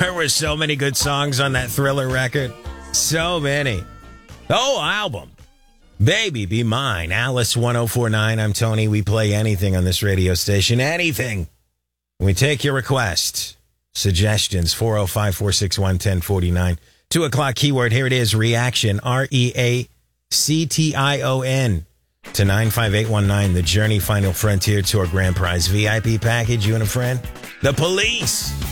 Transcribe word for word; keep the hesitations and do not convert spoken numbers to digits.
There were so many good songs on that Thriller record. So many. Oh, album. Baby Be Mine. Alice one oh four nine. I'm Tony. We play anything on this radio station. Anything. We take your request. Suggestions. four oh five, four six one, one oh four nine. Two o'clock keyword. Here it is. Reaction. R E A C T I O N. To nine five eight one nine. The Journey Final Frontier Tour Grand Prize V I P package. You and a friend. The Police.